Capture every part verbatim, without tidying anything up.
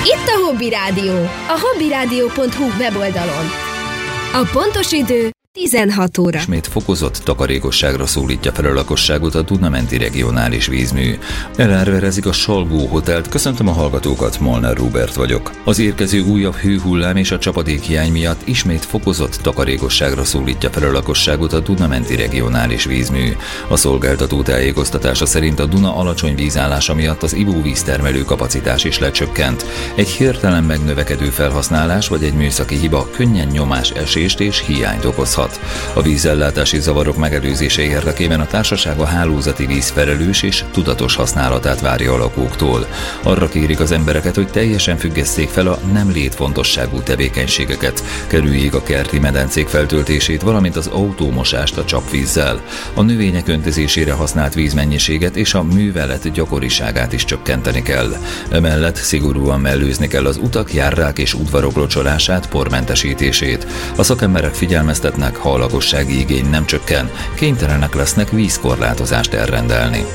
Itt a Hobby Rádió, a hobbyrádió pont hu weboldalon. A pontos idő tizenhat óra. Ismét fokozott takarékosságra szólítja fel a lakosságot a Duna-menti regionális vízmű. Elárverezik a Salgó Hotelt. Köszöntöm a hallgatókat, Molnár Róbert vagyok. Az érkező újabb hőhullám és a csapadékhiány miatt ismét fokozott takarékosságra szólítja fel a lakosságot a Duna-menti regionális vízmű. A szolgáltató tájékoztatása szerint a Duna alacsony vízállása miatt az ivóvíztermelő kapacitás is lecsökkent. Egy hirtelen megnövekedő felhasználás vagy egy műszaki hiba könnyen nyomás esést és hiányt okozhat. A vízellátási zavarok megelőzése érdekében a társaság a hálózati víz felelős és tudatos használatát várja a lakóktól. Arra kérik az embereket, hogy teljesen függesszék fel a nem létfontosságú tevékenységeket, kerüljék a kerti medencék feltöltését, valamint az autómosást a csapvízzel. A növények öntözésére használt vízmennyiséget és a művelet gyakoriságát is csökkenteni kell. Emellett szigorúan mellőzni kell az utak, járrák és udvarok locsolását, pormentesítését. A szakemberek figyelmeztetnek, ha a lakossági igény nem csökken, kénytelenek lesznek vízkorlátozást elrendelni.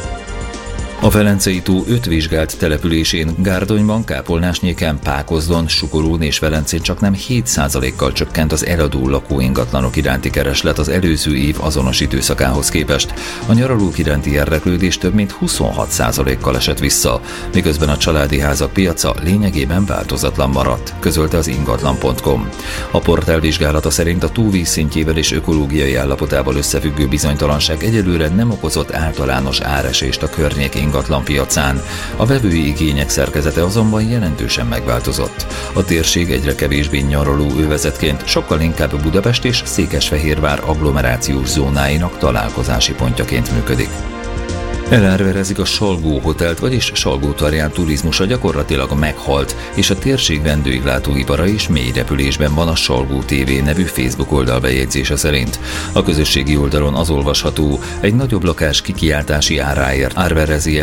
A Velencei-tó öt vizsgált településén, Gárdonyban, Kápolnásnyéken, Pákozdon, Sukorón és Velencén csaknem hét százalékkal csökkent az eladó lakóingatlanok iránti kereslet az előző év azonos időszakához képest. A nyaralók iránti érdeklődés több mint huszonhat százalékkal esett vissza, miközben a családi házak piaca lényegében változatlan maradt, közölte az ingatlan pont com. A portál vizsgálata szerint a tó vízszintjével és ökológiai állapotával összefüggő bizonytalanság egyelőre nem okozott általános áresést a környék ingatlan piacán. A vevői igények szerkezete azonban jelentősen megváltozott. A térség egyre kevésbé nyaraló övezetként, sokkal inkább Budapest és Székesfehérvár agglomerációs zónáinak találkozási pontjaként működik. Elárverezik a Salgó Hotelt, vagyis Salgótarján turizmusa gyakorlatilag meghalt, és a térség vendéglátóipara is mély repülésben van a Salgó té vé nevű Facebook oldal bejegyzése szerint. A közösségi oldalon az olvasható, egy nagyobb lakás kikiáltási áráért árverezi